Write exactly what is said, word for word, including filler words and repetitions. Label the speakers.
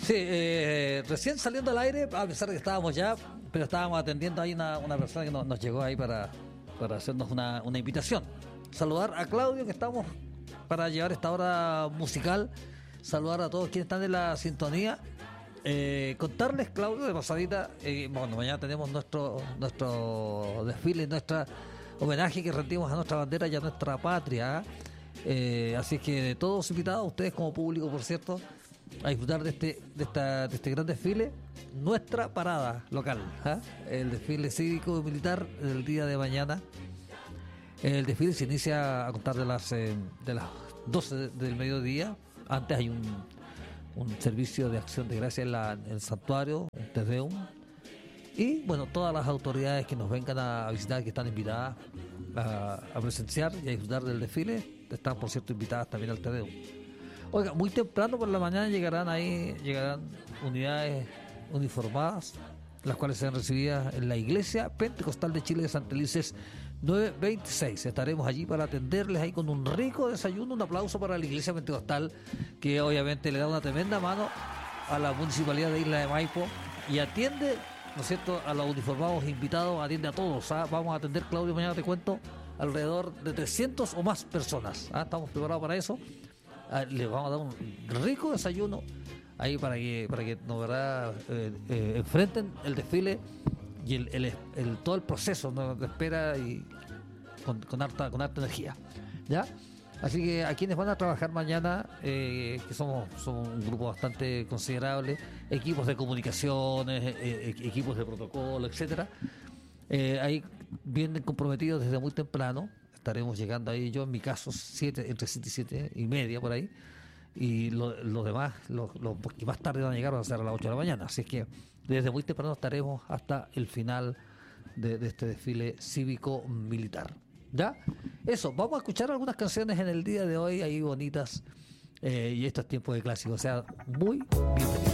Speaker 1: Sí, eh, recién saliendo al aire, a pesar de que estábamos ya, pero estábamos atendiendo ahí una, una persona que nos, nos llegó ahí para, para hacernos una, una invitación. Saludar a Claudio, que estamos para llevar esta hora musical. Saludar a todos quienes están en la sintonía. Eh, contarles, Claudio, de pasadita, eh, bueno, mañana tenemos nuestro nuestro desfile, nuestra homenaje que rendimos a nuestra bandera y a nuestra patria. Eh, así es que de todos invitados, ustedes como público, por cierto, a disfrutar de este de esta de este gran desfile, nuestra parada local, ¿eh? El desfile cívico y militar del día de mañana. El desfile se inicia a contar de las eh, de las doce del mediodía. Antes hay un un servicio de acción de gracias en, la, en el santuario, en Te Deum. Y bueno, todas las autoridades que nos vengan a visitar, que están invitadas a, a presenciar y a disfrutar del desfile, están por cierto invitadas también al Te Deum. Oiga, muy temprano por la mañana llegarán ahí, llegarán unidades uniformadas, las cuales serán recibidas en la Iglesia Pentecostal de Chile de Santa Elices nueve veintiséis. Estaremos allí para atenderles ahí con un rico desayuno. Un aplauso para la Iglesia Pentecostal, que obviamente le da una tremenda mano a la Municipalidad de Isla de Maipo y atiende, ¿no es cierto?, a los uniformados invitados, atiende a todos. ¿Ah? Vamos a atender, Claudio, mañana te cuento, alrededor de trescientas o más personas. ¿Ah? Estamos preparados para eso. Ah, les vamos a dar un rico desayuno ahí para que para que no verdad eh, eh, enfrenten el desfile y el, el, el todo el proceso, ¿no?, de espera y con, con harta con harta energía, ¿ya? Así que a quienes van a trabajar mañana, eh, que somos, somos un grupo bastante considerable, equipos de comunicaciones, eh, eh, equipos de protocolo, etcétera, eh, ahí vienen comprometidos desde muy temprano. Estaremos llegando ahí, yo en mi caso siete, entre siete y siete y media por ahí, y los lo demás, los lo, que más tarde van a llegar van a ser a las ocho de la mañana. Así es que desde muy temprano estaremos hasta el final de, de este desfile cívico militar. ¿Ya? Eso, vamos a escuchar algunas canciones en el día de hoy, ahí bonitas, eh, y estos tiempos de clásicos, o sea, muy bienvenidos.